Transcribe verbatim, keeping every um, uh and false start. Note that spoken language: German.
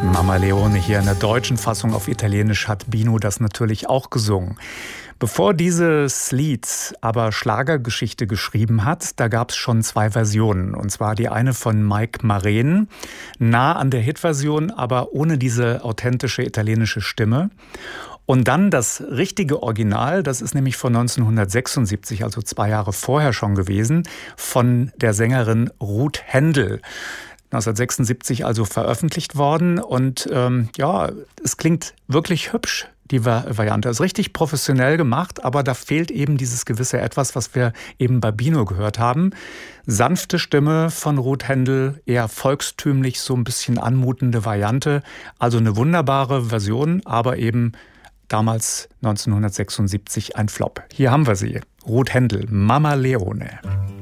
Mama Leone hier in der deutschen Fassung. Auf Italienisch hat Bino das natürlich auch gesungen. Bevor dieses Lied aber Schlagergeschichte geschrieben hat, da gab es schon zwei Versionen. Und zwar die eine von Mike Maren, nah an der Hitversion, aber ohne diese authentische italienische Stimme. Und dann das richtige Original, das ist nämlich von neunzehnhundertsechsundsiebzig, also zwei Jahre vorher schon gewesen, von der Sängerin Ruth Händel. neunzehnhundertsechsundsiebzig also veröffentlicht worden. Und ähm, ja, es klingt wirklich hübsch, die Variante. Ist richtig professionell gemacht, aber da fehlt eben dieses gewisse Etwas, was wir eben bei Bino gehört haben. Sanfte Stimme von Ruth Händel, eher volkstümlich, so ein bisschen anmutende Variante. Also eine wunderbare Version, aber eben damals neunzehnhundertsechsundsiebzig ein Flop. Hier haben wir sie, Ruth Händel, Mama Leone.